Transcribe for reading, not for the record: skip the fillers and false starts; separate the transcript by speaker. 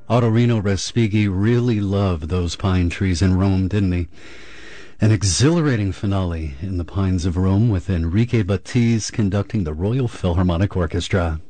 Speaker 1: Autorino Respighi really loved those pine trees in Rome, didn't he? An exhilarating finale in the Pines of Rome with Enrique Battiz conducting the Royal Philharmonic Orchestra.